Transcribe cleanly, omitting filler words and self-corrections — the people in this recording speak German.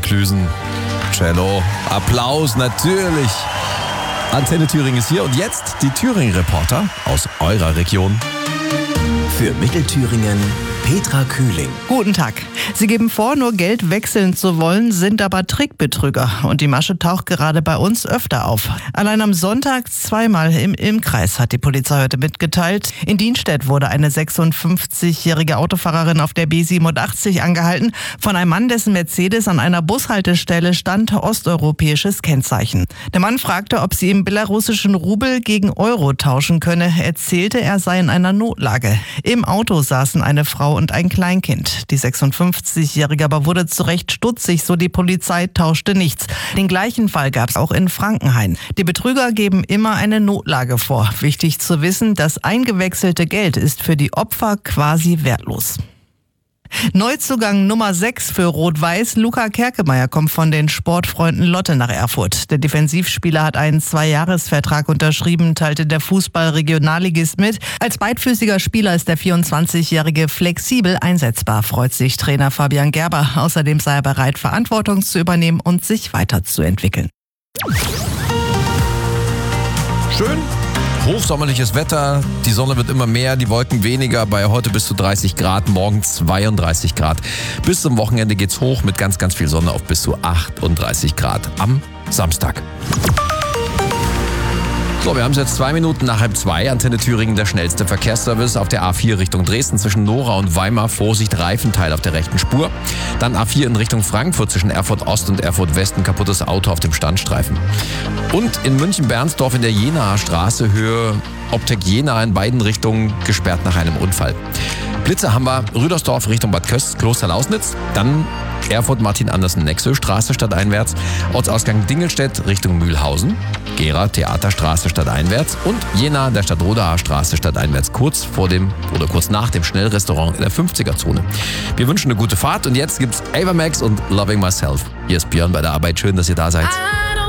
Klüsen. Cello. Applaus, natürlich. Antenne Thüringen ist hier und jetzt die Thüringen-Reporter aus eurer Region. Für Mittelthüringen Petra Kühling. Guten Tag. Sie geben vor, nur Geld wechseln zu wollen, sind aber Trickbetrüger. Und die Masche taucht gerade bei uns öfter auf. Allein am Sonntag zweimal im Ilm-Kreis, hat die Polizei heute mitgeteilt. In Dienstedt wurde eine 56-jährige Autofahrerin auf der B87 angehalten von einem Mann, dessen Mercedes an einer Bushaltestelle stand, osteuropäisches Kennzeichen. Der Mann fragte, ob sie ihm belarussischen Rubel gegen Euro tauschen könne. Erzählte, er sei in einer Notlage. Im Auto saßen eine Frau und ein Kleinkind. Die 56-Jährige aber wurde zu Recht stutzig, so die Polizei, tauschte nichts. Den gleichen Fall gab es auch in Frankenhain. Die Betrüger geben immer eine Notlage vor. Wichtig zu wissen, das eingewechselte Geld ist für die Opfer quasi wertlos. Neuzugang Nummer 6 für Rot-Weiß. Luca Kerkemeyer kommt von den Sportfreunden Lotte nach Erfurt. Der Defensivspieler hat einen 2-Jahres-Vertrag unterschrieben, teilte der Fußball-Regionalligist mit. Als beidfüßiger Spieler ist der 24-Jährige flexibel einsetzbar, freut sich Trainer Fabian Gerber. Außerdem sei er bereit, Verantwortung zu übernehmen und sich weiterzuentwickeln. Schön. Hochsommerliches Wetter, die Sonne wird immer mehr, die Wolken weniger, bei heute bis zu 30 Grad, morgen 32 Grad. Bis zum Wochenende geht's hoch mit ganz, ganz viel Sonne auf bis zu 38 Grad am Samstag. So, wir haben es jetzt 2 Minuten nach 1:30. Antenne Thüringen, der schnellste Verkehrsservice auf der A4 Richtung Dresden zwischen Nora und Weimar. Vorsicht, Reifenteil auf der rechten Spur. Dann A4 in Richtung Frankfurt zwischen Erfurt Ost und Erfurt West. Ein kaputtes Auto auf dem Standstreifen. Und in München-Bernsdorf in der Jenaer Straße, Höhe Optek Jena, in beiden Richtungen gesperrt nach einem Unfall. Blitze haben wir Rüdersdorf Richtung Bad Köst, Kloster-Lausnitz. Dann Erfurt Martin-Andersen-Nexö, Straße stadteinwärts. Ortsausgang Dingelstedt Richtung Mühlhausen. Gera Theaterstraße stadteinwärts. Und Jena der Stadtrodaer Straße stadteinwärts, kurz nach dem Schnellrestaurant in der 50er-Zone. Wir wünschen eine gute Fahrt und jetzt gibt's Ava Max und Loving Myself. Hier ist Björn bei der Arbeit. Schön, dass ihr da seid.